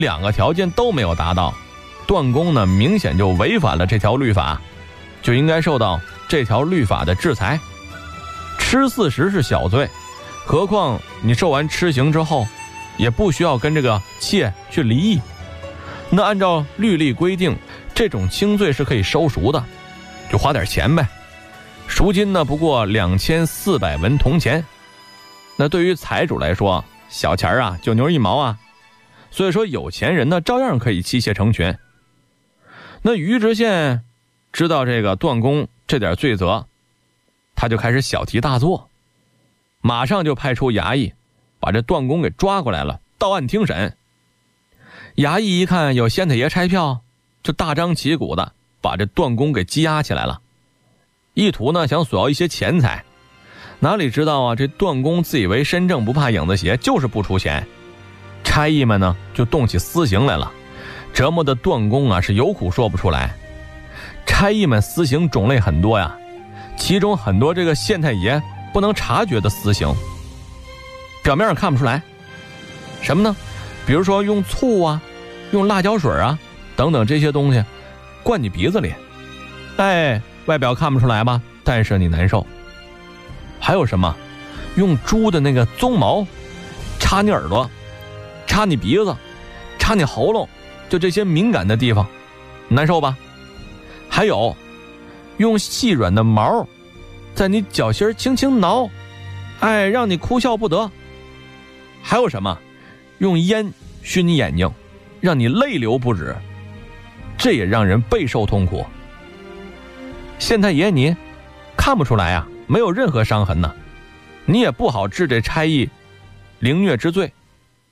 两个条件都没有达到，段公呢明显就违反了这条律法，就应该受到这条律法的制裁。吃40是小罪，何况你受完吃刑之后也不需要跟这个妾去离异。那按照律例规定，这种轻罪是可以收赎的，就花点钱呗。赎金呢不过2400文铜钱。那对于财主来说，小钱啊9牛1毛啊，所以说有钱人呢照样可以妻妾成群。那于知县知道这个段公这点罪责，他就开始小题大做，马上就派出衙役把这段公给抓过来了，到案听审。衙役一看有县太爷差票，就大张旗鼓的把这段公给羁押起来了，意图呢想索要一些钱财。哪里知道啊，这段公自以为身正不怕影子斜，就是不出钱。差役们呢就动起私刑来了，折磨的段公啊是有苦说不出来。差役们私刑种类很多呀，其中很多这个县太爷不能察觉的私刑，表面上看不出来。什么呢？比如说用醋啊，用辣椒水啊等等这些东西灌你鼻子里，外表看不出来吧，但是你难受。还有什么？用猪的那个鬃毛插你耳朵，插你鼻子，插你喉咙，就这些敏感的地方，难受吧？还有用细软的毛在你脚心轻轻挠，让你哭笑不得。还有什么？用烟熏你眼睛，让你泪流不止，这也让人备受痛苦。县太爷你看不出来啊，没有任何伤痕呢，你也不好治这差役凌虐之罪。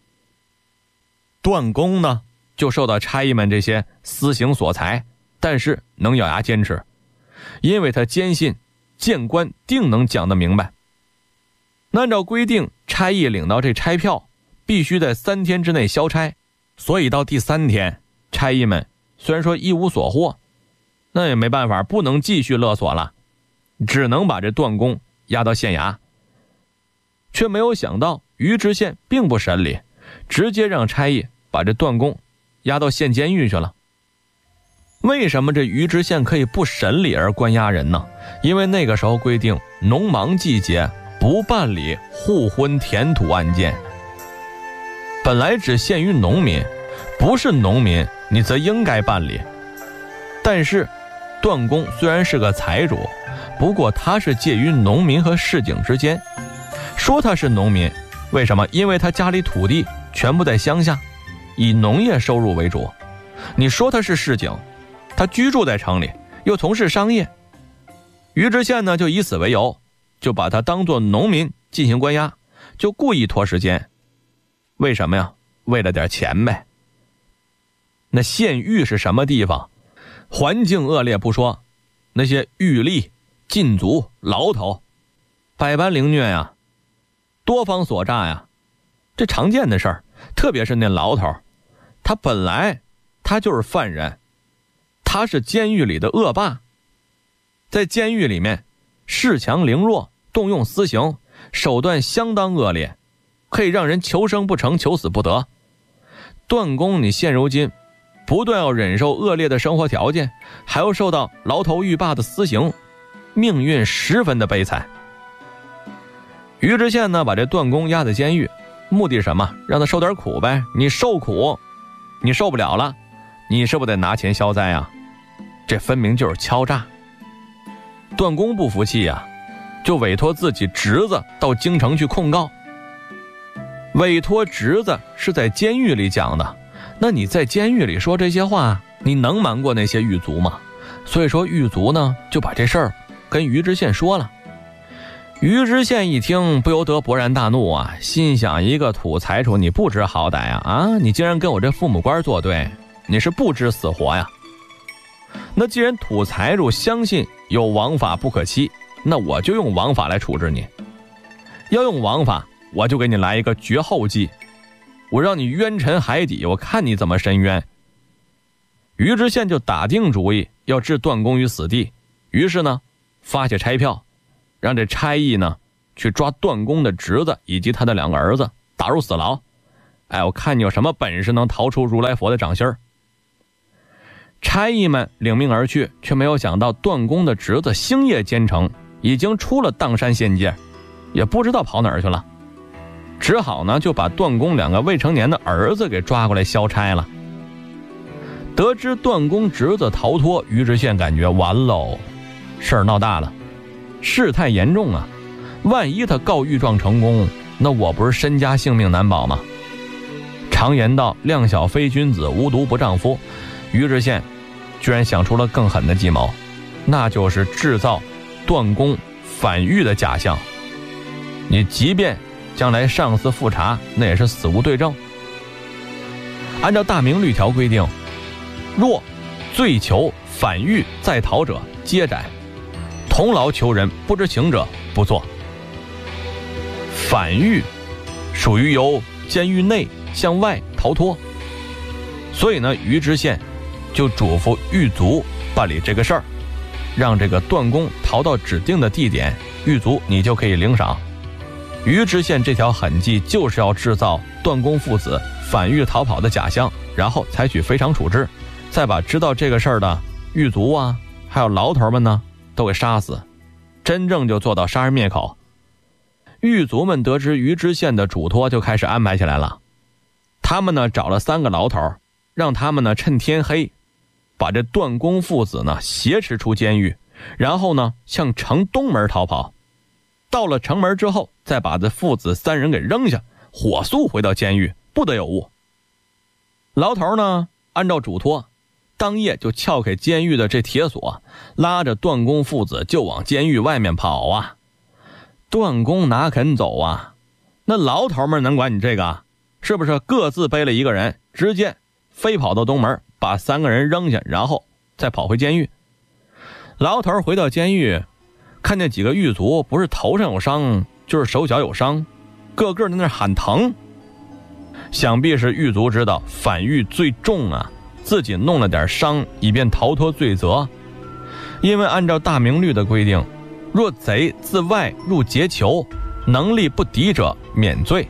段公呢就受到差役们这些私刑所裁，但是能咬牙坚持，因为他坚信谏官定能讲得明白。那按照规定，差役领到这差票必须在3天之内销差，所以到第3天，差役们虽然说一无所获，那也没办法，不能继续勒索了，只能把这段公押到县衙。却没有想到于知县并不审理，直接让差役把这段公押到县监狱去了。为什么这于知县可以不审理而关押人呢？因为那个时候规定农忙季节不办理互婚田土案件，本来只限于农民，不是农民你则应该办理。但是段公虽然是个财主，不过他是介于农民和市井之间。说他是农民，为什么？因为他家里土地全部在乡下，以农业收入为主。你说他是市井，他居住在城里，又从事商业。于知县呢就以此为由，就把他当作农民进行关押，就故意拖时间。为什么呀？为了点钱呗。那县狱是什么地方？环境恶劣不说，那些狱吏、禁足、牢头，百般凌虐呀，多方所诈呀，这常见的事儿。特别是那牢头，他本来他就是犯人，他是监狱里的恶霸，在监狱里面恃强凌弱，动用私刑，手段相当恶劣，可以让人求生不成，求死不得。段公你现如今不但要忍受恶劣的生活条件，还要受到牢头狱霸的私刑，命运十分的悲惨。于知县呢把这段公押在监狱，目的是什么？让他受点苦呗。你受苦你受不了了，你是不是得拿钱消灾啊？这分明就是敲诈。段公不服气啊，就委托自己侄子到京城去控告。委托侄子是在监狱里讲的，那你在监狱里说这些话，你能瞒过那些狱卒吗？所以说狱卒呢就把这事儿跟于知县说了。于知县一听不由得勃然大怒啊，心想一个土财主你不知好歹啊，你竟然跟我这父母官作对，你是不知死活呀。那既然土财主相信有王法不可欺，那我就用王法来处置你。要用王法，我就给你来一个绝后计，我让你冤沉海底，我看你怎么伸冤。于知县就打定主意要置段公于死地，于是呢发下差票，让这差役呢去抓段公的侄子以及他的2个儿子，打入死牢， 我看你有什么本事能逃出如来佛的掌心儿。差役们领命而去，却没有想到段公的侄子星夜兼程已经出了砀山县界，也不知道跑哪儿去了，只好呢就把段公2个未成年的儿子给抓过来消差了。得知段公侄子逃脱，于知县感觉完喽，事儿闹大了，事态严重啊！万一他告御状成功，那我不是身家性命难保吗？常言道，量小非君子，无毒不丈夫。于知县居然想出了更狠的计谋，那就是制造段公反狱的假象。你即便将来上司复查，那也是死无对证。按照大明律条规定，若罪囚反狱在逃者皆斩，同牢囚人不知情者不做。反狱属于由监狱内向外逃脱，所以呢，于知县就嘱咐狱卒办理这个事儿，让这个段公逃到指定的地点，狱卒你就可以领赏。于知县这条狠计就是要制造段公父子反狱逃跑的假象，然后采取非常处置，再把知道这个事儿的狱卒啊，还有牢头们呢，都给杀死，真正就做到杀人灭口。狱卒们得知于知县的嘱托，就开始安排起来了。他们呢找了3个牢头，让他们呢趁天黑把这段公父子呢挟持出监狱，然后呢向城东门逃跑。到了城门之后，再把这父子3人给扔下，火速回到监狱，不得有误。牢头呢按照嘱托，当夜就撬开监狱的这铁锁，拉着段公父子就往监狱外面跑啊。段公哪肯走啊？那牢头们能管你这个？是不是各自背了1个人，直接飞跑到东门，把3个人扔下，然后再跑回监狱。牢头回到监狱，看见几个狱卒不是头上有伤，就是手脚有伤，个个在那喊疼。想必是狱卒知道反狱最重啊，自己弄了点伤，以便逃脱罪责。因为按照大明律的规定，若贼自外入劫囚，能力不敌者免罪。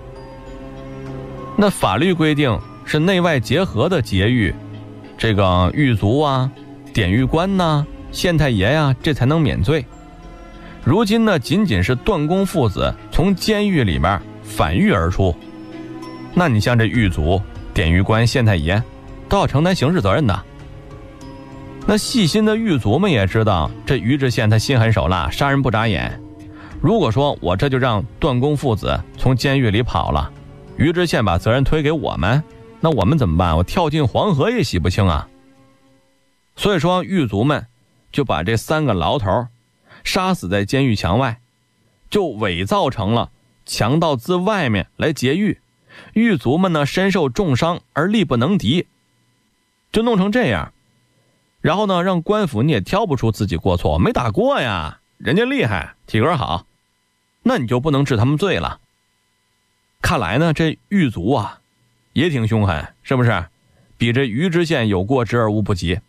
那法律规定是内外结合的劫狱，这个狱卒啊、典狱官呐、县太爷呀，这才能免罪。如今呢，仅仅是段公父子从监狱里面反狱而出，那你像这狱卒、典狱官、县太爷都要承担刑事责任的。那细心的狱卒们也知道，这于知县他心狠手辣，杀人不眨眼。如果说我这就让段公父子从监狱里跑了，于知县把责任推给我们，那我们怎么办？我跳进黄河也洗不清啊。所以说狱卒们就把这3个牢头杀死在监狱墙外，就伪造成了强盗自外面来劫狱，狱卒们呢身受重伤而力不能敌，就弄成这样。然后呢，让官府你也挑不出自己过错，没打过呀，人家厉害，体格好，那你就不能治他们罪了。看来呢，这狱卒啊也挺凶狠，是不是？比这于知县有过之而无不及。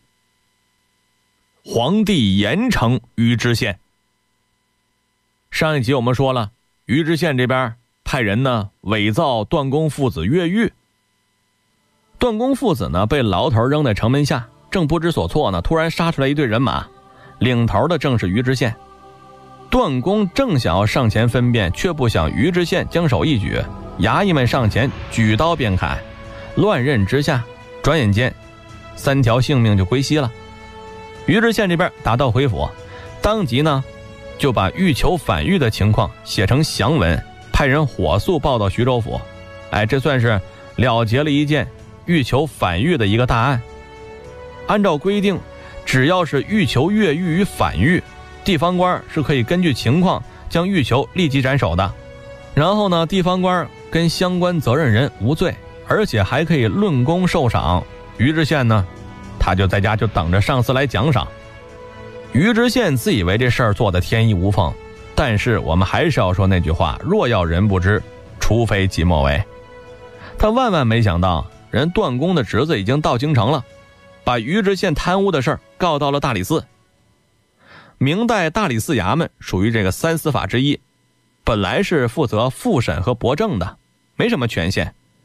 皇帝严惩于知县。上一集我们说了，于知县这边派人呢伪造段公父子越狱。段公父子呢被牢头扔在城门下，正不知所措呢，突然杀出来一队人马，领头的正是于知县。段公正想要上前分辨，却不想于知县将手一举，衙役们上前举刀便砍，乱刃之下，转眼间3条性命就归西了。于知县这边打道回府，当即呢就把欲求反狱的情况写成详文，派人火速报到徐州府。这算是了结了一件欲求反狱的一个大案。按照规定，只要是欲求越狱与反狱，地方官是可以根据情况将欲求立即斩首的。然后呢，地方官跟相关责任人无罪，而且还可以论功受赏。于知县呢，他就在家就等着上司来奖赏。于知县自以为这事儿做得天衣无缝，但是我们还是要说那句话，若要人不知，除非己莫为。他万万没想到，人段公的侄子已经到京城了，把于知县贪污的事儿告到了大理寺。明代大理寺衙门属于这个3司法之一，本来是负责复审和驳正的，没什么权限。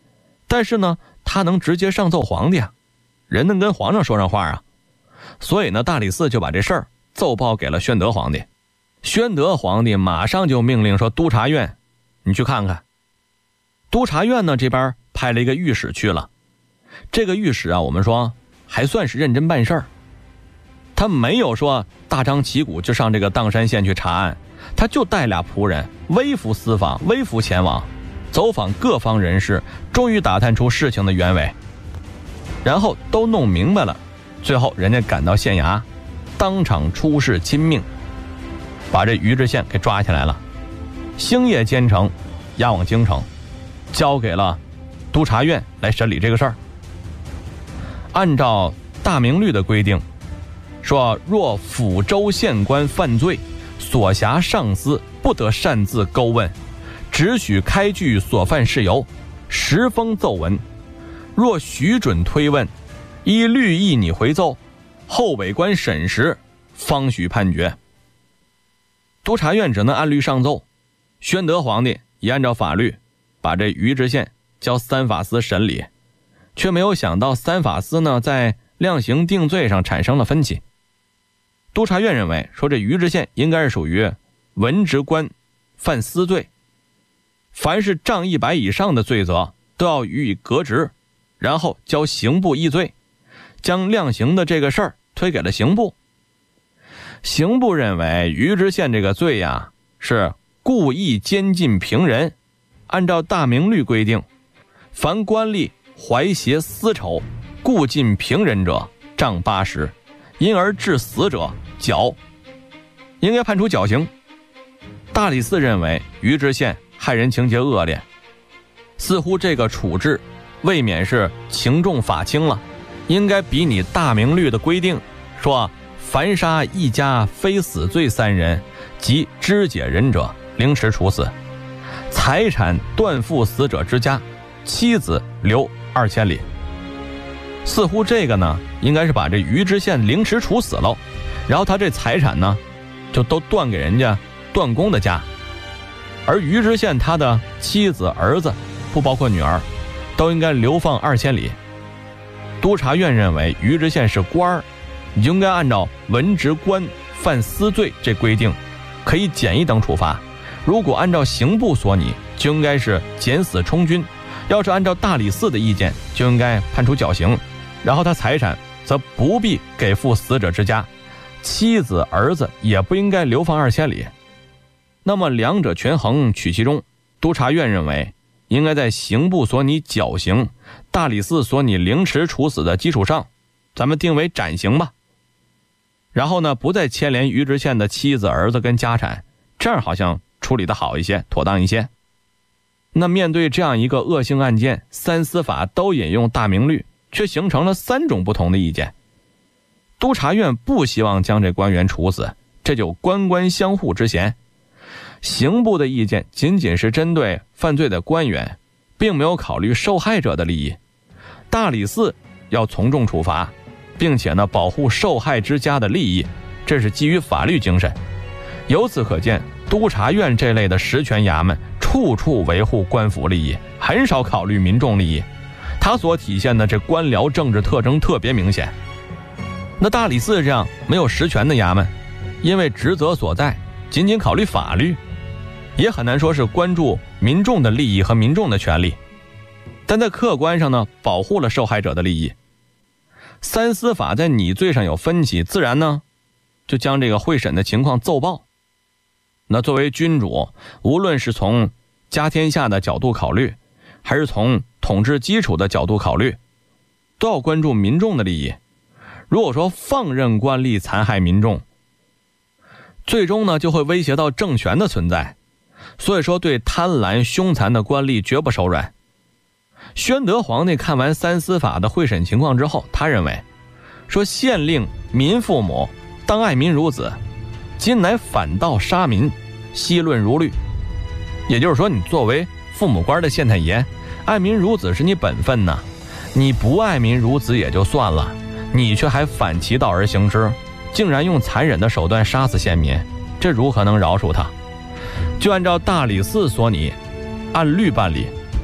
但是呢，他能直接上奏皇帝啊，人能跟皇上说上话啊。所以呢，大理寺就把这事儿奏报给了宣德皇帝。宣德皇帝马上就命令说，督察院你去看看。督察院呢这边派了一个御史去了。这个御史啊，我们说还算是认真办事儿，他没有说大张旗鼓就上这个砀山县去查案，他就带俩仆人微服私访，微服前往，走访各方人士，终于打探出事情的原委，然后都弄明白了。最后人家赶到县衙，当场出示亲命，把这于知县给抓起来了，星夜兼程押往京城，交给了督察院来审理这个事儿。按照大明律的规定说，若抚州县官犯罪，所辖上司不得擅自勾问，只许开具所犯事由，实封奏文。若许准推问，依律议拟回奏，后委官审时方许判决。督察院只能按律上奏，宣德皇帝也按照法律把这于知县交三法司审理，却没有想到三法司呢在量刑定罪上产生了分歧。督察院认为说，这于知县应该是属于文职官犯私罪，凡是杖100以上的罪责都要予以革职，然后交刑部议罪，将量刑的这个事儿推给了刑部。刑部认为于知县这个罪呀是故意监禁平人，按照大明律规定，凡官吏怀挟私仇，故禁平人者，杖80，因而致死者，绞，应该判处绞刑。大理寺认为于知县害人情节恶劣，似乎这个处置未免是情重法轻了，应该比拟大明律的规定，说凡杀一家非死罪3人及肢解人者，凌迟处死，财产断付死者之家，妻子留2000里。似乎这个呢应该是把这于知县凌迟处死喽，然后他这财产呢就都断给人家断供的家，而于知县他的妻子儿子不包括女儿都应该流放2000里。督察院认为于知县是官儿，你就应该按照文职官犯私罪这规定可以减1等处罚，如果按照刑部所拟就应该是减死充军，要是按照大理寺的意见就应该判处绞刑，然后他财产则不必给付死者之家，妻子儿子也不应该流放2000里。那么两者权衡取其中，督察院认为应该在刑部所拟绞刑，大理寺所拟凌迟处死的基础上，咱们定为斩刑吧。然后呢，不再牵连于知县的妻子儿子跟家产，这样好像处理的好一些，妥当一些。那面对这样一个恶性案件，三司法都引用大明律，却形成了3种不同的意见。督察院不希望将这官员处死，这就官官相护之嫌。刑部的意见仅仅是针对犯罪的官员，并没有考虑受害者的利益。大理寺要从重处罚，并且呢保护受害之家的利益，这是基于法律精神。由此可见，督察院这类的实权衙门处处维护官府利益，很少考虑民众利益，它所体现的这官僚政治特征特别明显。那大理寺这样没有实权的衙门，因为职责所在仅仅考虑法律，也很难说是关注民众的利益和民众的权利，但在客观上呢保护了受害者的利益。三司法在拟罪上有分歧，自然呢就将这个会审的情况奏报。那作为君主，无论是从家天下的角度考虑，还是从统治基础的角度考虑，都要关注民众的利益。如果说放任官吏残害民众，最终呢就会威胁到政权的存在，所以说对贪婪凶残的官吏绝不手软。宣德皇帝看完三司法的会审情况之后，他认为说县令民父母，当爱民如子，今乃反倒杀民，奚论如律。也就是说，你作为父母官的县太爷，爱民如子是你本分呐，你不爱民如子也就算了，你却还反其道而行之，竟然用残忍的手段杀死县民，这如何能饶恕他？就按照大理寺所拟，按律办理，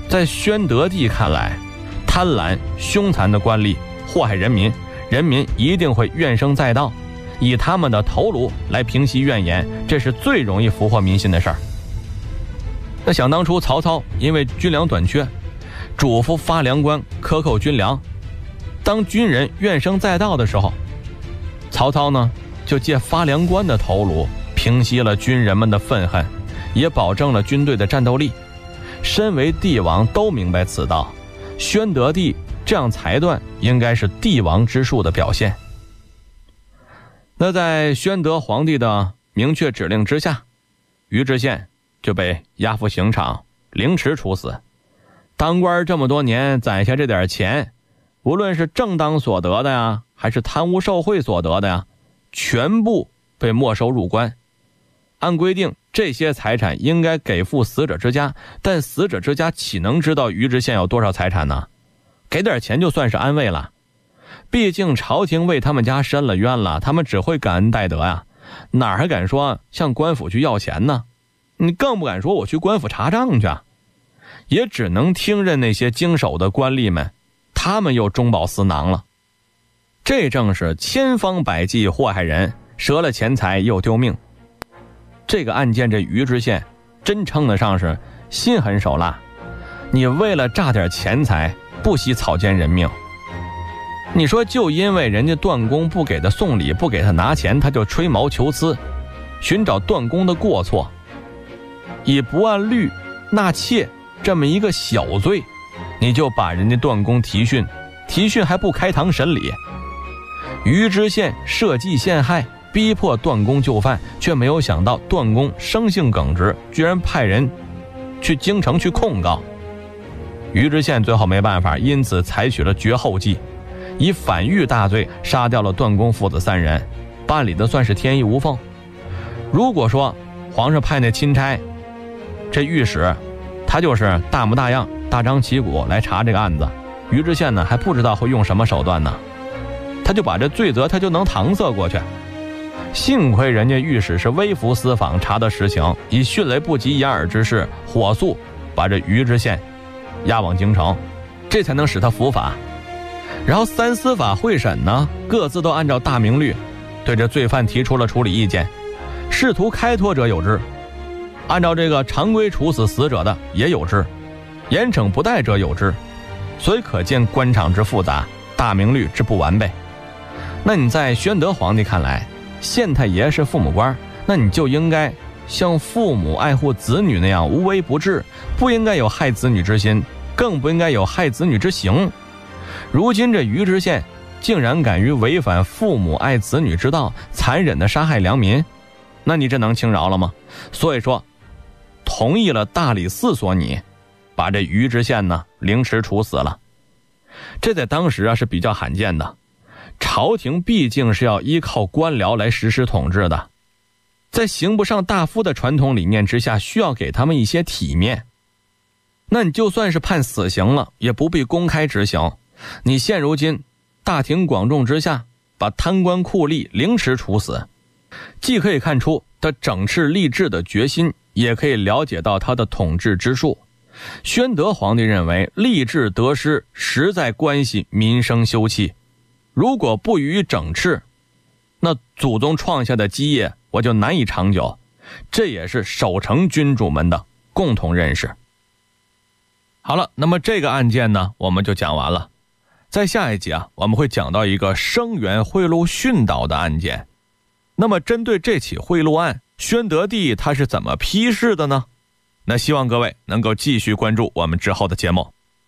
在宣德帝看来，贪婪凶残的官吏祸害人民，人民一定会怨声载道，以他们的头颅来平息怨言，这是最容易俘获民心的事儿。那想当初曹操因为军粮短缺，嘱咐发粮官克扣军粮，当军人怨声载道的时候，曹操呢就借发粮官的头颅平息了军人们的愤恨，也保证了军队的战斗力。身为帝王都明白此道，宣德帝这样裁断应该是帝王之术的表现。那在宣德皇帝的明确指令之下，于知县就被押赴刑场凌迟处死。当官这么多年攒下这点钱，无论是正当所得的呀，还是贪污受贿所得的呀，全部被没收入官。按规定，这些财产应该给付死者之家，但死者之家岂能知道于知县有多少财产呢？给点钱就算是安慰了。毕竟朝廷为他们家伸了冤了，他们只会感恩戴德呀，哪还敢说向官府去要钱呢？你更不敢说我去官府查账去，也只能听任那些经手的官吏们，他们又中饱私囊了。这正是千方百计祸害人，折了钱财又丢命。这个案件，这于知县真称得上是心狠手辣。你为了榨点钱财，不惜草菅人命。你说就因为人家段公不给他送礼，不给他拿钱，他就吹毛求疵，寻找段公的过错，以不按律纳妾这么一个小罪，你就把人家段公提讯还不开堂审理。于知县设计陷害，逼迫段公就范，却没有想到段公生性耿直，居然派人去京城去控告。于知县最后没办法，因此采取了绝后计，以反狱大罪杀掉了段公父子3人，办理的算是天衣无缝。如果说皇上派那钦差，这御史他就是大模大样大张旗鼓来查这个案子，于知县呢还不知道会用什么手段呢，他就把这罪责他就能搪塞过去。幸亏人家御史是微服私访，查得实情，以迅雷不及掩耳之势火速把这于知县押往京城，这才能使他伏法。然后3司法会审呢，各自都按照大明律对这罪犯提出了处理意见，试图开脱者有之，按照这个常规处死死者的也有之，严惩不贷者有之。所以可见官场之复杂，大明律之不完备。那你在宣德皇帝看来，县太爷是父母官，那你就应该像父母爱护子女那样无微不至，不应该有害子女之心，更不应该有害子女之行。如今这于知县竟然敢于违反父母爱子女之道，残忍地杀害良民，那你这能轻饶了吗？所以说同意了大理寺所拟，把这于知县呢凌迟处死了。这在当时是比较罕见的，朝廷毕竟是要依靠官僚来实施统治的，在刑不上大夫的传统理念之下，需要给他们一些体面。那你就算是判死刑了，也不必公开执行，你现如今大庭广众之下把贪官酷吏凌迟处死，既可以看出他整治吏治的决心，也可以了解到他的统治之术。宣德皇帝认为吏治得失实在关系民生休戚，如果不予以整治，那祖宗创下的基业我就难以长久，这也是守成君主们的共同认识。好了，那么这个案件呢我们就讲完了。在下一集我们会讲到一个声援贿赂训导的案件。那么针对这起贿赂案，宣德帝他是怎么批示的呢？那希望各位能够继续关注我们之后的节目。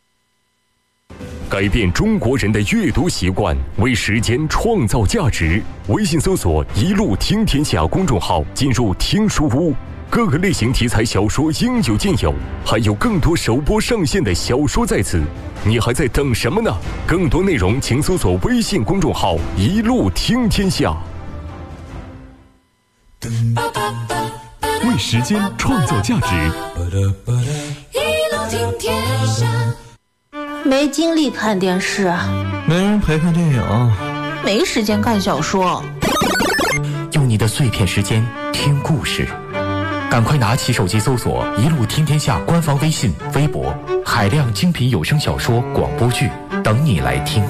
改变中国人的阅读习惯，为时间创造价值。微信搜索“一路听天下”公众号，进入听书屋，各个类型题材小说应有尽有，还有更多首播上线的小说在此，你还在等什么呢？更多内容请搜索微信公众号“一路听天下”。为时间创造价值， 一路听天下。没精力看电视， 没人陪看电影， 没时间看小说， 用你的碎片时间听故事， 赶快拿起手机搜索“一路听天下”官方微信、微博，海量精品有声小说、广播剧等你来听。